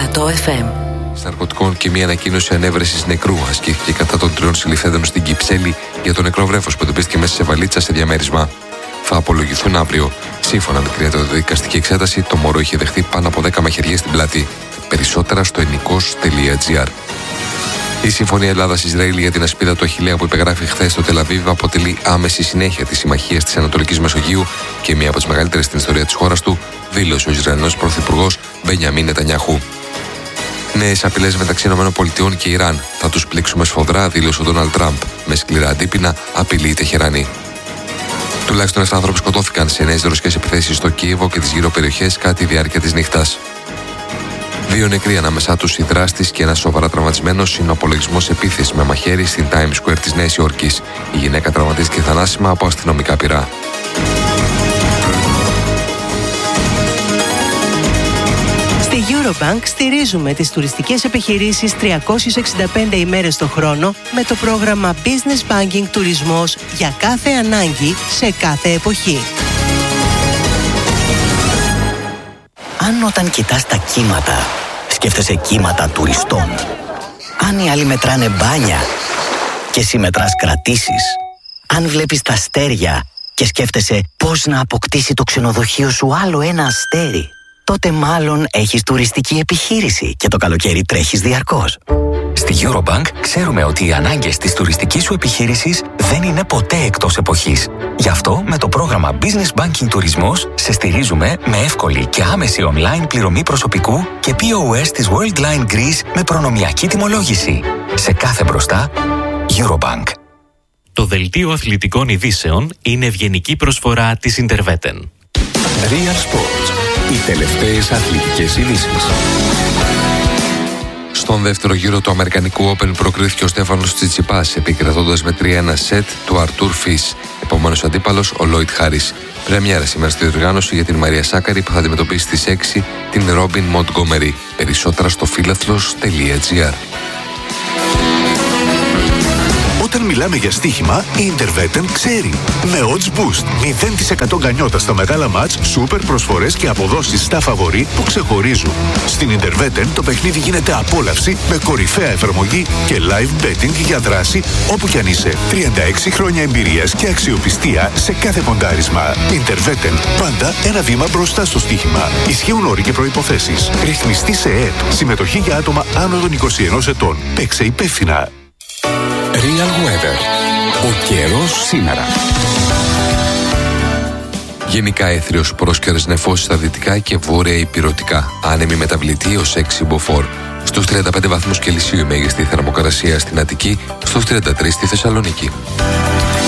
FM. Ναρκωτικών και μια ανακοίνωση ανέβρεσης νεκρού ασκήθηκε κατά των 3 συλληφθέντων στην Κυψέλη για το νεκρό βρέφος που εντοπίστηκε μέσα σε βαλίτσα σε διαμέρισμα. Θα απολογηθούν αύριο. Σύμφωνα με την ιατροδικαστική εξέταση, το μωρό είχε δεχτεί πάνω από 10 μαχαιριές στην πλάτη. Περισσότερα στο ενικός.gr. Η Συμφωνία Ελλάδα-Ισραήλ για την ασπίδα του Αχιλλέα που υπεγράφει χθες στο Τελαβίβ αποτελεί άμεση συνέχεια της συμμαχίας της Ανατολικής Μεσογείου και μία από τις μεγαλύτερες στην ιστορία της χώρας του, δήλωσε ο Ισραηλινός Πρωθυπουργός Μπενιαμίν Νετανιάχου. Νέες απειλές μεταξύ ΗΠΑ και Ιράν. Θα τους πλήξουμε σφοδρά, δήλωσε ο Ντόναλντ Τραμπ. Με σκληρά αντίπεινα απειλεί η Τεχεράνη. Τουλάχιστον 7 άνθρωποι σκοτώθηκαν σε νέες ρωσικές επιθέσεις στο Κίεβο και τις γύρω περιοχές κατά τη διάρκεια της νύχτας. 2 νεκροί, ανάμεσά τους οι δράστης και ένας σοβαρά τραυματισμένος, είναι ο απολογισμός επίθεσης με μαχαίρι στην Times Square της Νέας Υόρκης. Η γυναίκα τραυματίστηκε θανάσιμα από αστυνομικά πυρά. Στη Eurobank στηρίζουμε τις τουριστικές επιχειρήσεις 365 ημέρες το χρόνο με το πρόγραμμα Business Banking Τουρισμός για κάθε ανάγκη σε κάθε εποχή. Αν όταν κοιτάς τα κύματα, σκέφτεσαι κύματα τουριστών. Αν οι άλλοι μετράνε μπάνια και εσύ μετράς κρατήσεις. Αν βλέπεις τα αστέρια και σκέφτεσαι πώς να αποκτήσει το ξενοδοχείο σου άλλο ένα αστέρι, τότε μάλλον έχεις τουριστική επιχείρηση και το καλοκαίρι τρέχεις διαρκώς. Στη Eurobank ξέρουμε ότι οι ανάγκες της τουριστικής σου επιχείρησης δεν είναι ποτέ εκτός εποχής. Γι' αυτό με το πρόγραμμα Business Banking Τουρισμός σε στηρίζουμε με εύκολη και άμεση online πληρωμή προσωπικού και POS της Worldline Greece με προνομιακή τιμολόγηση. Σε κάθε μπροστά, Eurobank. Το δελτίο αθλητικών ειδήσεων είναι ευγενική προσφορά της Interveten. Real Sports. Οι τελευταίες αθλητικές ειδήσεις. Στον δεύτερο γύρο του Αμερικανικού Open προκρίθηκε ο Στέφανος Τσιτσιπάς επικρατώντας με 3-1 σετ του Αρτούρ Φις. Επόμενος αντίπαλος ο Λόιτ Χάρις. Πρεμιέρα σήμερα στη διοργάνωση για την Μαρία Σάκαρη που θα αντιμετωπίσει στις 6 την Ρόμπιν Μοντγκόμερι. Περισσότερα στο φίλαθλος.gr. Όταν μιλάμε για στοίχημα, η Interveten ξέρει. Με odds boost, 0% γκανιότα στα μεγάλα μάτς, σούπερ προσφορές και αποδόσεις στα φαβορί που ξεχωρίζουν. Στην Interveten το παιχνίδι γίνεται απόλαυση με κορυφαία εφαρμογή και live betting για δράση όπου κι αν είσαι. 36 χρόνια εμπειρίας και αξιοπιστία σε κάθε ποντάρισμα. Interveten, πάντα ένα βήμα μπροστά στο στοίχημα. Ισχύουν όροι και προϋποθέσεις. Ρυθμιστή σε ΕΕΠ. Συμμετοχή για άτομα άνω των 21 ετών. Παίξε υπεύθυνα. Real Weather. Ο καιρός σήμερα. Γενικά έθριος, πρόσκαιρες νεφώσεις στα δυτικά και βόρεια ηπειρωτικά. Άνεμη μεταβλητή ως 6 μποφόρ. Στους 35 βαθμούς Κελσίου η μέγιστη θερμοκρασία στην Αττική, στους 33 στη Θεσσαλονίκη.